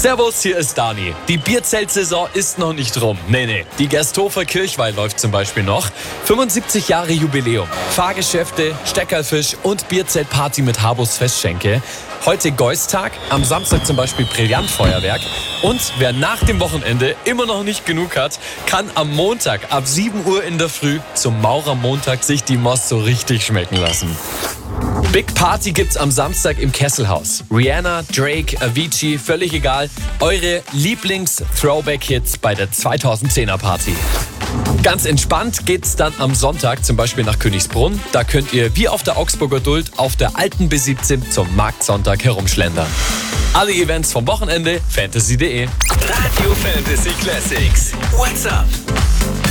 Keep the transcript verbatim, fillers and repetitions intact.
Servus, hier ist Dani. Die Bierzeltsaison ist noch nicht rum. Nee, nee. Die Gersthofer Kirchweih läuft zum Beispiel noch. fünfundsiebzig Jahre Jubiläum. Fahrgeschäfte, Steckerlfisch und Bierzeltparty mit Habos Festschenke. Heute Geusttag, am Samstag zum Beispiel Brillantfeuerwerk. Und wer nach dem Wochenende immer noch nicht genug hat, kann am Montag ab sieben Uhr in der Früh zum Maurermontag sich die Most so richtig schmecken lassen. Big Party gibt's am Samstag im Kesselhaus. Rihanna, Drake, Avicii, völlig egal. Eure Lieblings-Throwback-Hits bei der zweitausendzehner Party. Ganz entspannt geht's dann am Sonntag zum Beispiel nach Königsbrunn. Da könnt ihr wie auf der Augsburger Duld auf der alten B siebzehn zum Marktsonntag herumschlendern. Alle Events vom Wochenende fantasy punkt de. Radio Fantasy Classics. What's up?